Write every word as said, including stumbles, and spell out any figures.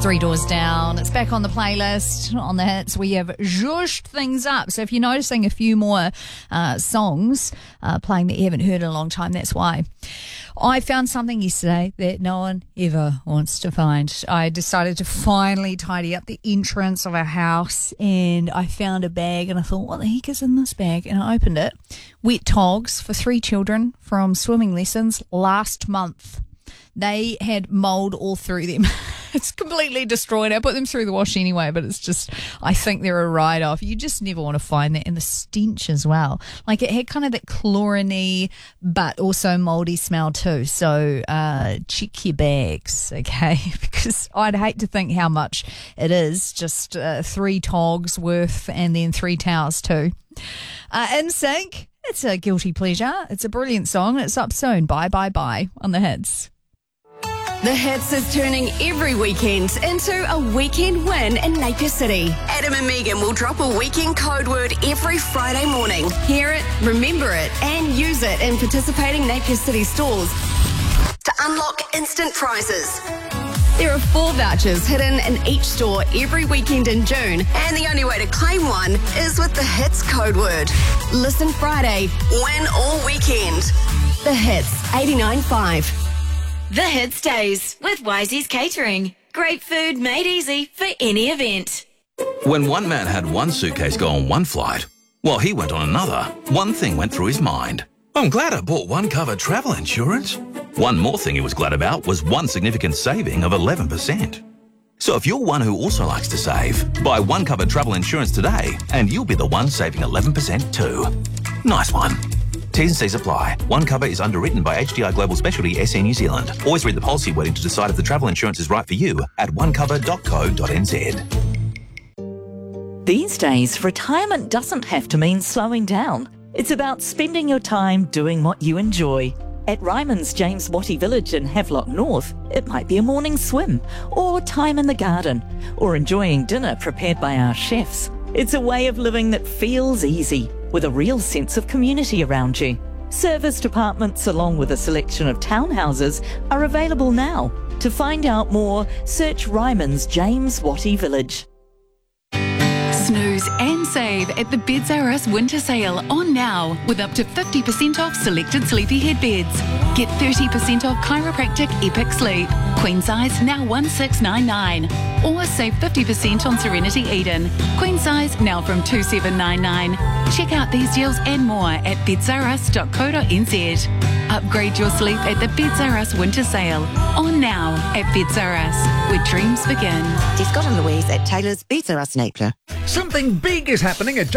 Three Doors Down. It's back on the playlist, on the hits. We have zhushed things up. So if you're noticing a few more uh, songs uh, playing that you haven't heard in a long time, that's why. I found something yesterday that no one ever wants to find. I decided to finally tidy up the entrance of our house, and I found a bag, and I thought, what the heck is in this bag? And I opened it. Wet togs for three children from swimming lessons last month. They had mold all through them. It's completely destroyed. I put them through the wash anyway, but it's just, I think they're a write-off. You just never want to find that. And the stench as well. Like, it had kind of that chlorine but also moldy smell too. So uh, check your bags, okay? Because I'd hate to think how much it is. Just uh, three togs worth and then three towels too. Uh, N Sync, it's a guilty pleasure. It's a brilliant song. It's up soon. Bye, bye, bye on the hits. The Hits is turning every weekend into a weekend win in Napier City. Adam and Megan will drop a weekend code word every Friday morning. Hear it, remember it, and use it in participating Napier City stores to unlock instant prizes. There are four vouchers hidden in each store every weekend in June, and the only way to claim one is with the Hits code word. Listen Friday, win all weekend. The Hits, eighty-nine point five. The Hits Days with Wisey's Catering. Great food made easy for any event. When one man had one suitcase go on one flight, while he went on another, one thing went through his mind. I'm glad I bought one cover travel insurance. One more thing he was glad about was one significant saving of eleven percent. So if you're one who also likes to save, buy one cover travel insurance today and you'll be the one saving eleven percent too. Nice one. T's and C's apply. One Cover is underwritten by H D I Global Specialty S A New Zealand. Always read the policy wording to decide if the travel insurance is right for you at one cover dot co dot n z. These days, retirement doesn't have to mean slowing down. It's about spending your time doing what you enjoy. At Ryman's James Wattie Village in Havelock North, it might be a morning swim, or time in the garden, or enjoying dinner prepared by our chefs. It's a way of living that feels easy, with a real sense of community around you. Serviced apartments along with a selection of townhouses are available now. To find out more, search Ryman's James Wattie Village. Snooze and save at the Beds R Us winter sale on now with up to fifty percent off selected sleepyhead beds. Get thirty percent off chiropractic Epic Sleep. Queen size now one six nine nine. Or save fifty percent on Serenity Eden. Queen size now from two seven nine nine. Check out these deals and more at beds r us dot co dot n z. Upgrade your sleep at the Beds R Us winter sale on now at Beds R Us, where dreams begin. See Scott and Louise at Taylor's Beds R Us Napier. Something big is happening at